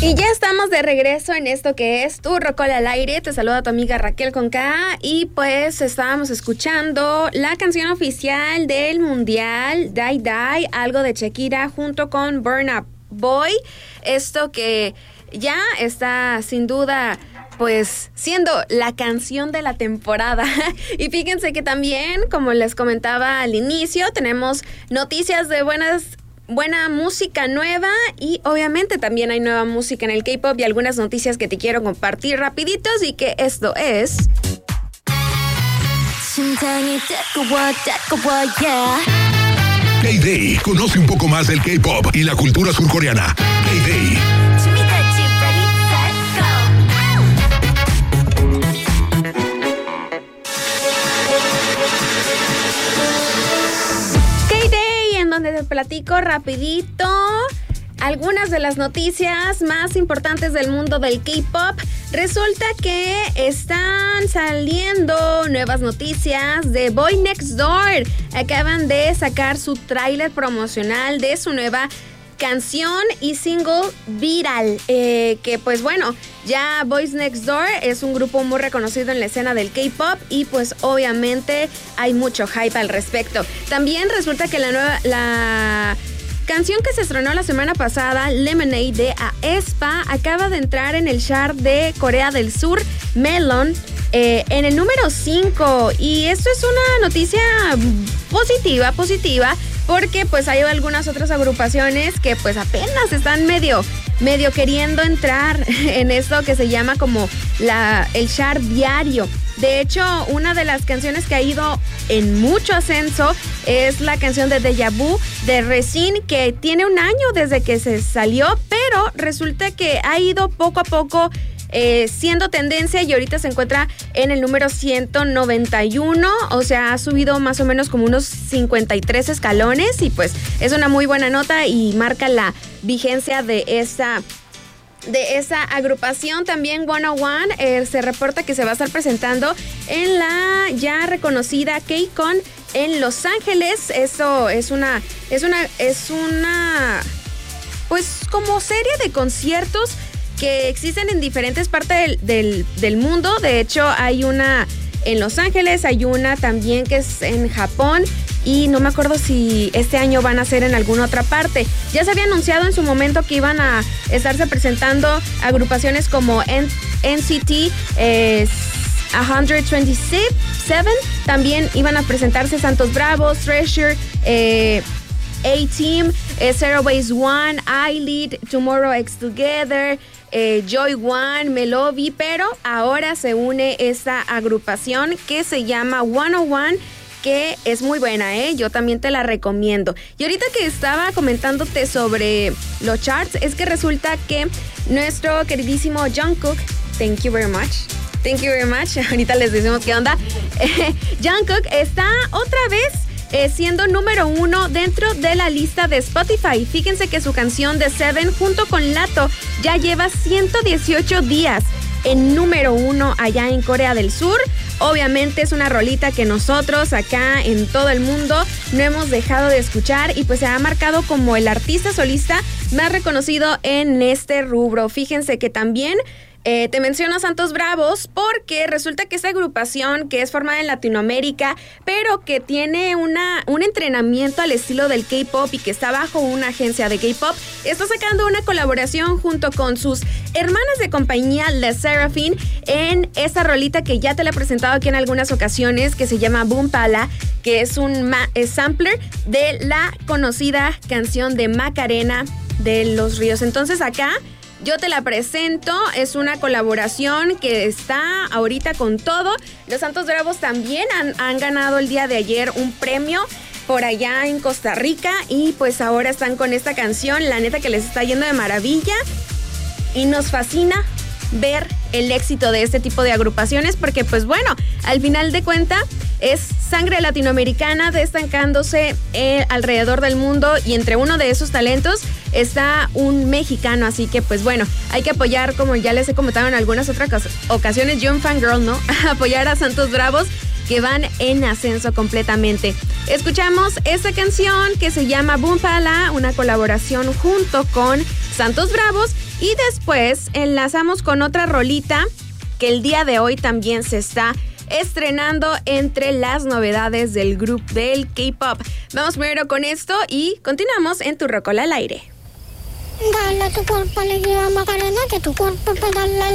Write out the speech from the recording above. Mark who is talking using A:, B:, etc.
A: Y ya estamos de regreso en esto que es Tu Rocola al Aire. Te saluda tu amiga Raquel con K. Y pues estábamos escuchando la canción oficial del Mundial, Die Die, algo de Shakira junto con Burna Boy. Esto que ya está sin duda pues siendo la canción de la temporada. Y fíjense que también, como les comentaba al inicio, tenemos noticias de buena música nueva y obviamente también hay nueva música en el K-pop y algunas noticias que te quiero compartir rapiditos y que esto es...
B: K-Day. Conoce un poco más del K-pop y la cultura surcoreana. K-Day.
A: Donde te platico rapidito algunas de las noticias más importantes del mundo del K-pop. Resulta que están saliendo nuevas noticias de Boy Next Door. Acaban de sacar su tráiler promocional de su nueva canción y single Viral, que pues bueno, ya Boys Next Door es un grupo muy reconocido en la escena del K-pop y pues obviamente hay mucho hype al respecto. También resulta que la canción que se estrenó la semana pasada, Lemonade de aespa, acaba de entrar en el chart de Corea del Sur, Melon, en el número 5, y esto es una noticia positiva, porque pues hay algunas otras agrupaciones que pues apenas están medio queriendo entrar en esto que se llama como el chart diario. De hecho, una de las canciones que ha ido en mucho ascenso es la canción de Deja Vu de Resin, que tiene un año desde que se salió, pero resulta que ha ido poco a poco siendo tendencia y ahorita se encuentra en el número 191, o sea, ha subido más o menos como unos 53 escalones y pues es una muy buena nota y marca la vigencia de esa agrupación. También 101 se reporta que se va a estar presentando en la ya reconocida K-Con en Los Ángeles. Eso es una pues como serie de conciertos que existen en diferentes partes del mundo. De hecho, hay una en Los Ángeles, hay una también que es en Japón y no me acuerdo si este año van a ser en alguna otra parte. Ya se había anunciado en su momento que iban a estarse presentando agrupaciones como NCT 127, también iban a presentarse Santos Bravos, Treasure, A-Team, Zero Base One, iLead, Tomorrow X Together, Joy One, Melovi, pero ahora se une esta agrupación que se llama 101, que es muy buena, yo también te la recomiendo. Y ahorita que estaba comentándote sobre los charts, es que resulta que nuestro queridísimo Jungkook, thank you very much, ahorita les decimos qué onda, Jungkook está otra vez siendo número 1 dentro de la lista de Spotify. Fíjense que su canción de Seven junto con Lato ya lleva 118 días en número 1 allá en Corea del Sur. Obviamente es una rolita que nosotros acá en todo el mundo no hemos dejado de escuchar y pues se ha marcado como el artista solista más reconocido en este rubro. Fíjense que también te menciono Santos Bravos porque resulta que esta agrupación que es formada en Latinoamérica, pero que tiene un entrenamiento al estilo del K-pop y que está bajo una agencia de K-pop, está sacando una colaboración junto con sus hermanas de compañía, LE SSERAFIM, en esta rolita que ya te la he presentado aquí en algunas ocasiones, que se llama Boom Pala, que es un sampler de la conocida canción de Macarena de Los Ríos. Entonces acá yo te la presento, es una colaboración que está ahorita con todo. Los Santos Bravos también han ganado el día de ayer un premio por allá en Costa Rica y pues ahora están con esta canción, la neta que les está yendo de maravilla y nos fascina ver el éxito de este tipo de agrupaciones porque pues bueno, al final de cuentas es sangre latinoamericana destacándose alrededor del mundo y entre uno de esos talentos está un mexicano, así que pues bueno, hay que apoyar, como ya les he comentado en algunas otras ocasiones, yo en Fangirl, ¿no? Apoyar a Santos Bravos que van en ascenso completamente. Escuchamos esta canción que se llama Boom Pala, una colaboración junto con Santos Bravos Y después enlazamos con otra rolita que el día de hoy también se está estrenando entre las novedades del grupo del K-pop. Vamos primero con esto y continuamos en Tu Rocola al Aire.
C: Dale a tu cuerpo alegría, Macarena, que tu cuerpo para darle